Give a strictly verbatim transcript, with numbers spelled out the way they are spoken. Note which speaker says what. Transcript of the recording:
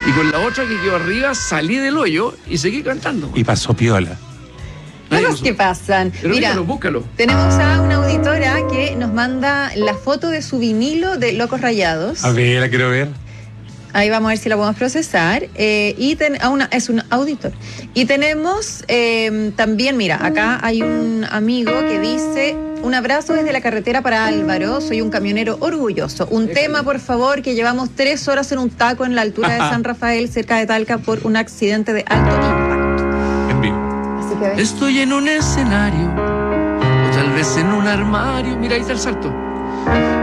Speaker 1: Y con la otra que quedó arriba salí del hoyo y seguí cantando.
Speaker 2: Y pasó piola.
Speaker 3: Cosas que pasan.
Speaker 1: Pero
Speaker 3: Mira,
Speaker 1: búscalo, búscalo.
Speaker 3: tenemos a una auditora que nos manda la foto de su vinilo de Locos Rayados.
Speaker 2: A ver, la quiero ver.
Speaker 3: Ahí vamos a ver si la podemos procesar. Eh, y ten, a una, es un auditor. Y tenemos eh, también, mira, acá hay un amigo que dice: un abrazo desde la carretera para Álvaro, soy un camionero orgulloso. Un
Speaker 1: Déjale.
Speaker 3: tema, por favor, que llevamos tres horas en un taco en la altura de San Rafael, cerca de Talca, por un accidente de alto impacto.
Speaker 2: En vivo.
Speaker 3: Así que ves.
Speaker 1: Estoy en un escenario, o tal vez en un armario. Mira, ahí está el salto.